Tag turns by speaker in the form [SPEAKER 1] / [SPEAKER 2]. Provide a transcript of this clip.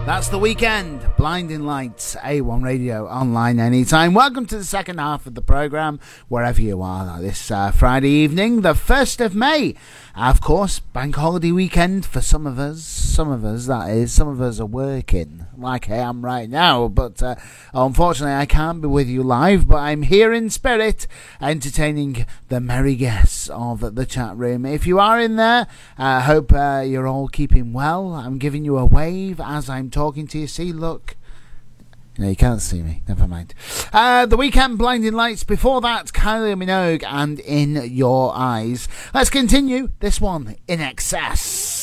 [SPEAKER 1] That's The Weekend, Blinding Lights, A1 Radio, online anytime. Welcome to the second half of the programme, wherever you are this Friday evening, the 1st of May. Of course, bank holiday weekend for some of us, that is. Some of us are working, like I am right now, but unfortunately I can't be with you live, but I'm here in spirit, entertaining the merry guests of the chat room. If you are in there, I hope you're all keeping well. I'm giving you a wave as I'm talking to you. See, look. No, you can't see me. Never mind. The Weekend, Blinding Lights. Before that, Kylie Minogue and In Your Eyes. Let's continue this one, In Excess.